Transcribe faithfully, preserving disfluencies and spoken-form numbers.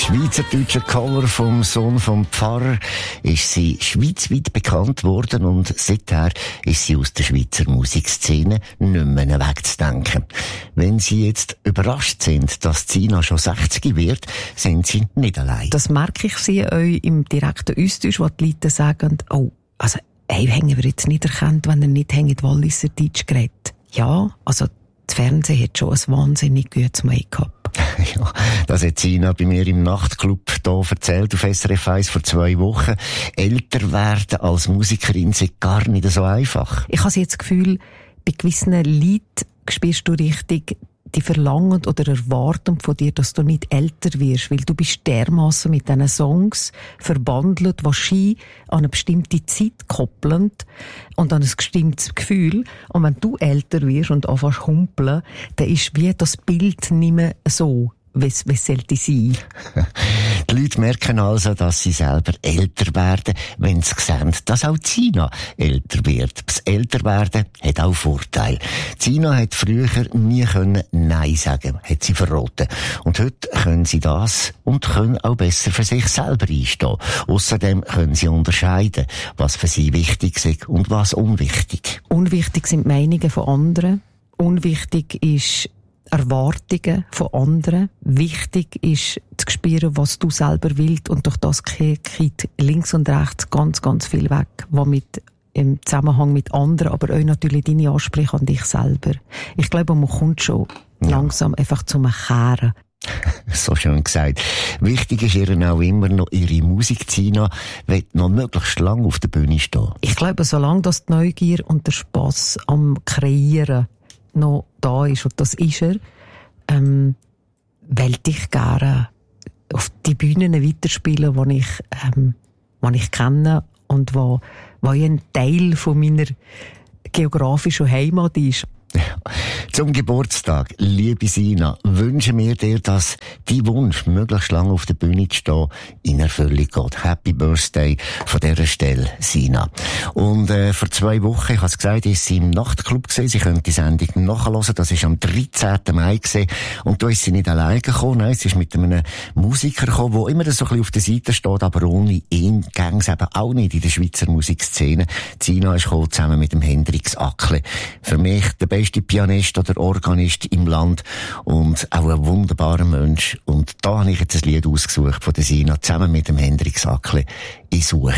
schweizerdeutsche Cover vom Sohn vom Pfarrer ist sie schweizweit bekannt worden und seither ist sie aus der Schweizer Musikszene nicht mehr wegzudenken. Wenn Sie jetzt überrascht sind, dass Zina schon sechzig wird, sind Sie nicht allein. Das merke ich Sie euch im direkten Austausch, wo die Leute sagen, oh, also, ey, haben wir jetzt nicht erkannt, wenn er nicht Walliser Deutsch geredet. Ja, also, das Fernsehen hat schon ein wahnsinnig gutes Make-up. Ja, das hat Zina bei mir im Nachtclub hier erzählt auf S R F eins vor zwei Wochen. Älter werden als Musikerin ist gar nicht so einfach. Ich habe jetzt das Gefühl, bei gewissen Liedern spürst du richtig die Verlangen oder Erwartung von dir, dass du nicht älter wirst, weil du bist dermassen mit diesen Songs verbandelt, die Ski an eine bestimmte Zeit koppeln und an ein bestimmtes Gefühl. Und wenn du älter wirst und anfängst humpeln, dann ist wie das Bild nicht mehr so, wie es sollte sein. Die Leute merken also, dass sie selber älter werden, wenn sie sehen, dass auch Zina älter wird. Das Älterwerden hat auch Vorteile. Zina hat früher nie können Nein sagen, hat sie verraten. Und heute können sie das und können auch besser für sich selber einstehen. Außerdem können sie unterscheiden, was für sie wichtig ist und was unwichtig. Unwichtig sind die Meinungen von anderen. Unwichtig ist Erwartungen von anderen. Wichtig ist zu spüren, was du selber willst, und durch das geht links und rechts ganz, ganz viel weg, was mit im Zusammenhang mit anderen, aber auch natürlich deine Ansprüche an dich selber. Ich glaube, man kommt schon ja. langsam einfach zum Kehren. So schön gesagt. Wichtig ist ihr auch immer noch ihre Musik. Zina will noch möglichst lange auf der Bühne stehen. Ich glaube, solange das die Neugier und der Spass am Kreieren noch da ist, und das ist er, ähm, wollte ich gerne auf die Bühnen weiterspielen, die ich, ähm, die ich kenne und wo, wo ein Teil von meiner geografischen Heimat ist. Ja. Zum Geburtstag, liebe Zina, wünschen wir dir, dass dein Wunsch, möglichst lange auf der Bühne zu stehen, in Erfüllung geht. Happy Birthday von dieser Stelle, Zina. Und äh, vor zwei Wochen, ich habe es gesagt, ist sie im Nachtclub gewesen. Sie können die Sendung nachhören. Das ist am dreizehnten Mai gewesen. Und da ist sie nicht alleine gekommen. Nein, sie ist mit einem Musiker gekommen, der immer so ein bisschen auf der Seite steht, aber ohne ihn ging es eben auch nicht in der Schweizer Musikszene. Zina ist gekommen, zusammen mit dem Hendrix Ackle. Für mich der beste Pianist oder Organist im Land und auch ein wunderbarer Mensch. Und da habe ich jetzt ein Lied ausgesucht von der Zina zusammen mit dem Hendrix Ackle. Ich suche